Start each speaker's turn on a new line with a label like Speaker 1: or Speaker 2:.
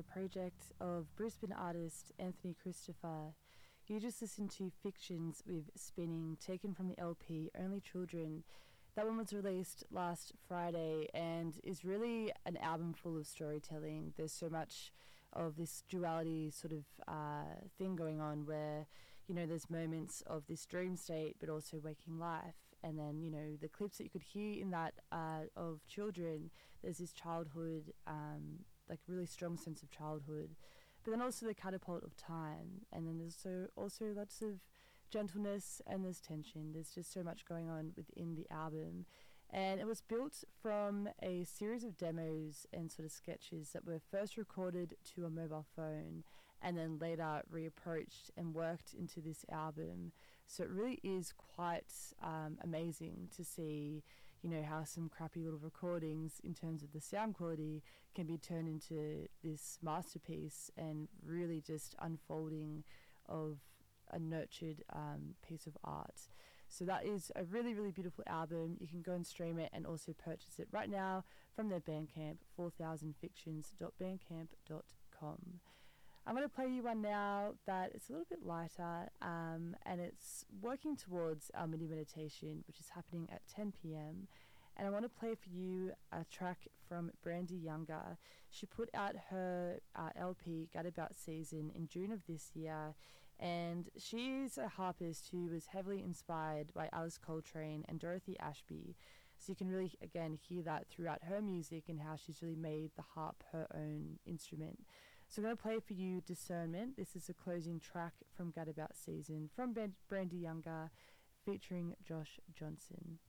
Speaker 1: project of Brisbane artist Anthony Christopher. You just listened to Fictions with Spinning, taken from the LP Only Children. That one was released last Friday and is really an album full of storytelling. There's so much of this duality sort of thing going on where, there's moments of this dream state but also waking life. And then, the clips that you could hear in that of children, there's this childhood, really strong sense of childhood. But then also the catapult of time. And then there's also lots of gentleness and there's tension. There's just so much going on within the album. And it was built from a series of demos and sort of sketches that were first recorded to a mobile phone and then later reapproached and worked into this album. So it really is quite amazing to see, how some crappy little recordings in terms of the sound quality can be turned into this masterpiece and really just unfolding of a nurtured piece of art. So that is a really, really beautiful album. You can go and stream it and also purchase it right now from their Bandcamp, 4000fictions.bandcamp.com. I'm going to play you one now that is a little bit lighter and it's working towards our mini meditation, which is happening at 10 p.m. And I want to play for you a track from Brandy Younger. She put out her LP, Gadabout Season, in June of this year. And she's a harpist who was heavily inspired by Alice Coltrane and Dorothy Ashby. So you can really, again, hear that throughout her music and how she's really made the harp her own instrument. So I'm going to play for you Discernment. This is a closing track from Gadabout Season from Brandy Younger featuring Josh Johnson.